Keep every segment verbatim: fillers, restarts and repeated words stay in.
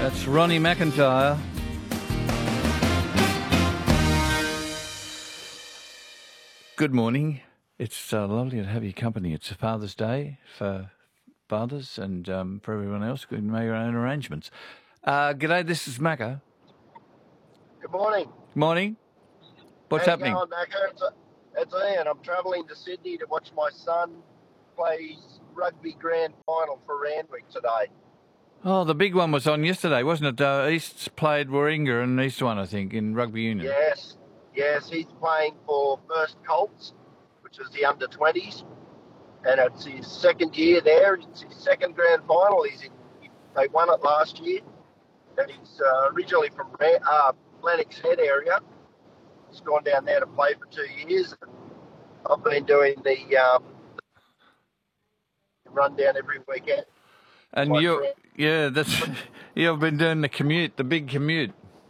That's Ronnie McIntyre. Good morning. It's uh, lovely to have your company. It's Father's Day for fathers and um, for everyone else. You can make your own arrangements. Uh, g'day, this is Macca. Good morning. Morning. What's How happening? you going, Macca? It's, it's Ian. I'm travelling to Sydney to watch my son play his rugby grand final for Randwick today. Oh, the big one was on yesterday, wasn't it? Uh, East's played Warringah and East one, I think, in rugby union. Yes, yes. He's playing for First Colts, which is the under twenties, and it's his second year there. It's his second grand final. He's in, they won it last year, and he's uh, originally from uh, Lennox Head area. He's gone down there to play for two years. I've been doing the um, run down every weekend. And you, yeah, that's you've been doing the commute, the big commute.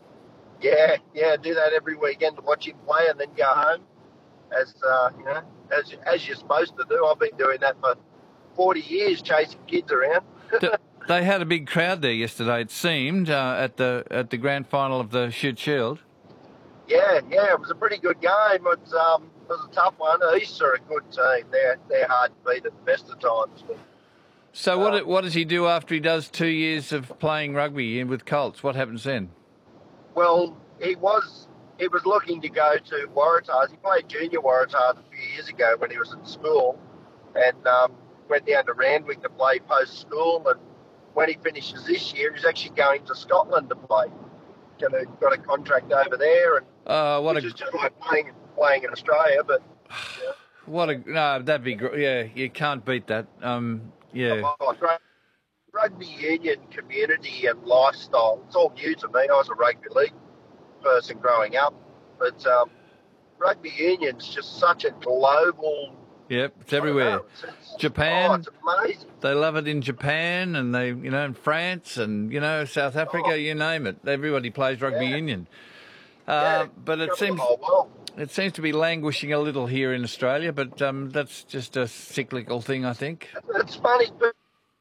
Yeah, yeah, do that every weekend to watch him play and then go home, as uh, you know, as as you're supposed to do. I've been doing that for forty years, chasing kids around. They had a big crowd there yesterday. It seemed uh, at the at the grand final of the Shute Shield. Yeah, yeah, it was a pretty good game. It, um, it was a tough one. East are a good team. They're they're hard to beat at the best of times. But, So um, what what does he do after he does two years of playing rugby in with Colts? What happens then? Well, he was he was looking to go to Waratahs. He played junior Waratahs a few years ago when he was at school, and um, went down to Randwick to play post school. And when he finishes this year, he's actually going to Scotland to play. Got a, got a contract over there, and Uh, what which a is just like playing playing in Australia. But yeah. what a no, that'd be great. Yeah, you can't beat that. Um, yeah. Oh, great. Rugby union community and lifestyle, it's all new to me. I was a rugby league person growing up, but um, rugby union's just such a global... Yep, it's everywhere. Know, it's, it's, Japan, oh, it's amazing. They love it in Japan, and they, you know, in France, and you know, South Africa, Oh, you name it. Everybody plays rugby yeah. union. Uh, Yeah, but it cover seems the whole world. it seems to be languishing a little here in Australia. But um, that's just a cyclical thing, I think. It's funny, but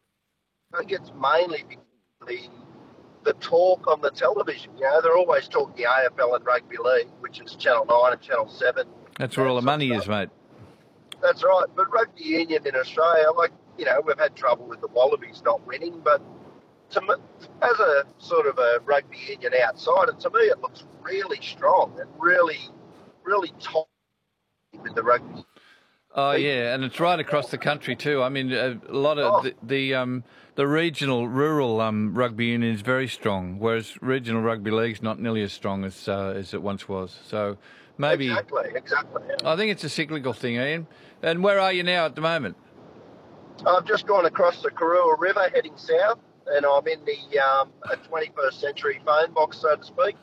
I think it's mainly because the the talk on the television. You know, they're always talking the A F L and rugby league, which is Channel Nine and Channel Seven. That's where all the money is, mate. That's right. But rugby union in Australia, like, you know, we've had trouble with the Wallabies not winning, but to me, as a sort of a rugby union outsider, to me it looks really strong and really, really top with the rugby. Oh yeah, and it's right across the country too. I mean, a lot of Oh. the, the um the regional rural um rugby union is very strong, whereas regional rugby league's not nearly as strong as uh, as it once was. So maybe Exactly, exactly. I think it's a cyclical thing, Ian. And where are you now at the moment? I've just gone across the Karua River heading south, and I'm in the um, a twenty-first century phone box, so to speak.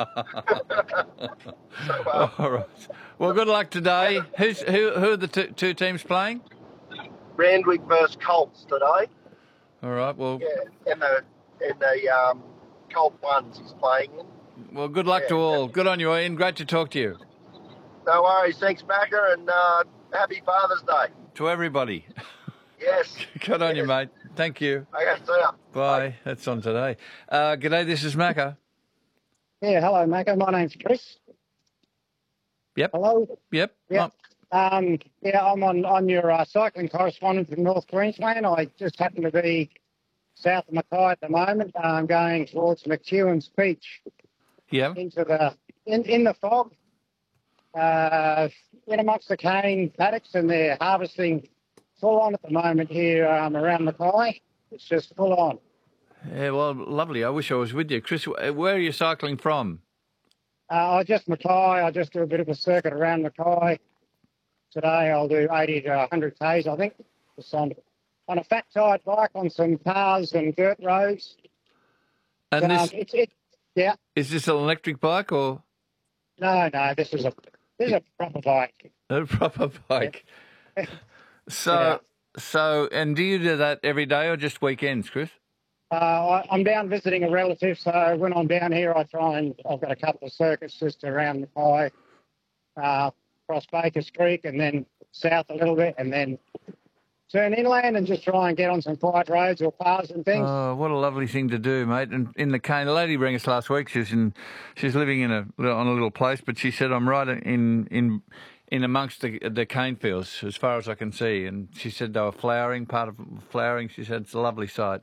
so, uh, All right. Well, good luck today. Who's who? Who are the two, two teams playing? Randwick versus Colts today. All right. Well, Yeah, and the and the um, Colt ones he's playing in. well, good luck Yeah, to all. Good on you, Ian. Great to talk to you. No worries. Thanks, Macca, and uh, happy Father's Day. To everybody. Yes. Good on yes. you, mate. Thank you. Okay, see ya. Bye. That's on today. Uh, g'day. This is Macca. Yeah, hello, Macca. My name's Chris. Yep. Hello. Yep. Yep. Um, yeah, I'm on, on your uh, cycling correspondent from North Queensland. I just happen to be south of Mackay at the moment. I'm going towards McEwen's Beach Yeah. into the in, in the fog, uh, in amongst the cane paddocks, and they're harvesting full on at the moment here um, around Mackay. It's just full on. Yeah. Well, lovely. I wish I was with you, Chris. wh- Where are you cycling from? Uh, I just Mackay. I just do a bit of a circuit around Mackay. Today I'll do eighty to one hundred k's, I think, just on, on a fat tired bike on some paths and dirt roads. And um, this it's it. Yeah. is this an electric bike or No, no. This is a this is a proper bike. a proper bike? So, Yeah. so, and do you do that every day or just weekends, Chris? Uh, I, I'm down visiting a relative, so when I'm down here, I try and I've got a couple of circuits just around Mackay, uh, across Bakers Creek, and then south a little bit, and then turn inland and just try and get on some quiet roads or paths and things. Oh, what a lovely thing to do, mate. And in the cane, the lady rang us last week. She's in, she's living in a on a little place, but she said I'm right in in in amongst the the cane fields as far as I can see. And she said they were flowering, part of flowering. She said it's a lovely sight.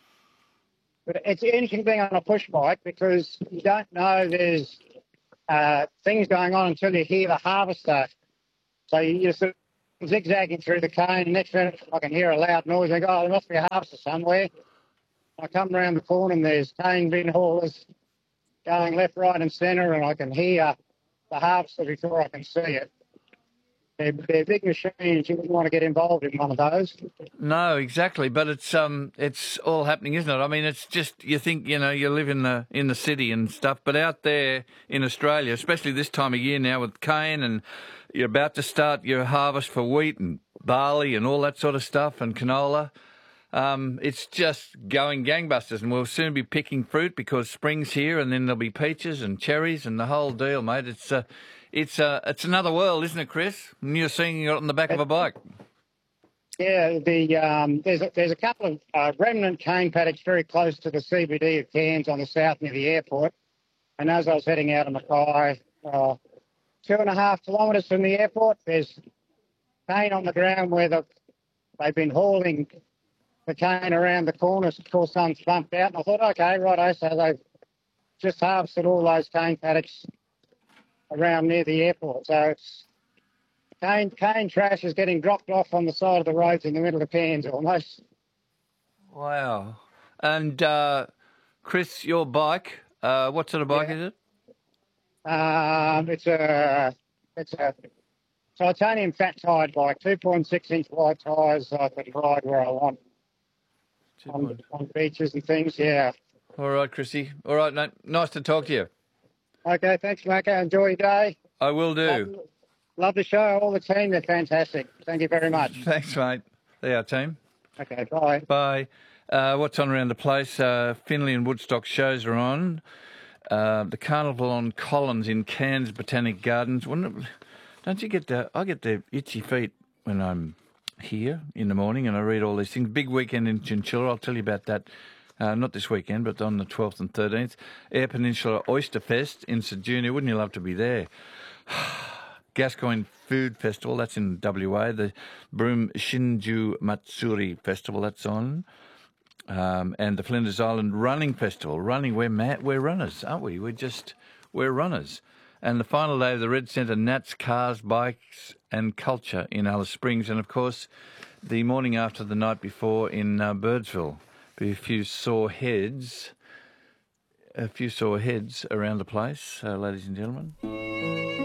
But it's interesting being on a push bike because you don't know there's uh, things going on until you hear the harvester. So you're sort of zigzagging through the cane, and next minute I can hear a loud noise. I go, oh, there must be a harvester somewhere. I come around the corner and there's cane bin haulers going left, right and centre, and I can hear the harvester before I can see it. They're, they're big machines. You wouldn't want to get involved in one of those. No, exactly. But it's um, it's all happening, isn't it? I mean, it's just you think you know you live in the in the city and stuff, but out there in Australia, especially this time of year now with cane, and you're about to start your harvest for wheat and barley and all that sort of stuff and canola. Um, it's just going gangbusters, and we'll soon be picking fruit because spring's here, and then there'll be peaches and cherries and the whole deal, mate. It's uh, it's uh, it's another world, isn't it, Chris? And you're seeing it on the back of a bike. Yeah, the um, there's a, there's a couple of uh, remnant cane paddocks very close to the C B D of Cairns on the south near the airport. And as I was heading out of Mackay, uh, two and a half kilometres from the airport, there's cane on the ground where the, they've been hauling the cane around the corners. Of course, some bumped out, and I thought, okay, righto, so they've just harvested all those cane paddocks around near the airport. So it's cane, cane trash is getting dropped off on the side of the roads in the middle of Cairns almost. Wow. And uh, Chris, your bike, uh, what sort of bike Yeah. is it? Um, it's a it's a titanium fat tired bike, two point six inch wide tyres. So I can ride where I want on, on beaches and things. Yeah. All right, Chrissy. All right, mate. Nice to talk to you. Okay, thanks, Marco. Enjoy your day. I will do. Love, love the show. All the team, they're fantastic. Thank you very much. Thanks, mate. There, our team. Okay, bye. Bye. Uh, what's on around the place? Uh, Finley and Woodstock shows are on. Uh, the Carnival on Collins in Cairns Botanic Gardens. Wouldn't it, don't you get the... I get the itchy feet when I'm here in the morning and I read all these things. Big weekend in Chinchilla. I'll tell you about that. Uh, not this weekend, but on the twelfth and thirteenth. Eyre Peninsula Oyster Fest in St Junior. Wouldn't you love to be there? Gascoigne Food Festival, that's in W A. The Broome Shinju Matsuri Festival, that's on. Um, and the Flinders Island Running Festival. Running, we're mad, we're runners, aren't we? We're just, we're runners. And the final day of the Red Centre, Nats, Cars, Bikes and Culture in Alice Springs. And, of course, the morning after the night before in uh, Birdsville. Be a few sore heads, a few sore heads around the place, uh, ladies and gentlemen.